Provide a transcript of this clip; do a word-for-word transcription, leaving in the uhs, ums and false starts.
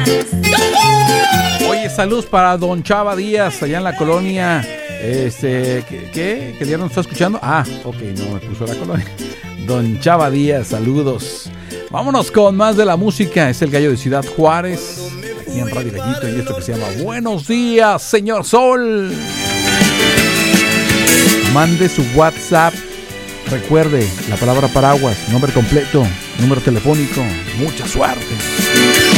Oye, saludos para don Chava Díaz, allá en la colonia. Este, ¿qué? ¿Qué, ¿Qué día nos está escuchando? Ah, ok, no me puso la colonia. Don Chava Díaz, saludos. Vámonos con más de la música. Es el Gallo de Ciudad Juárez, aquí en Radio Gallito, y esto que se llama Buenos Días, Señor Sol. Mande su WhatsApp. Recuerde la palabra paraguas, nombre completo, número telefónico. Mucha suerte.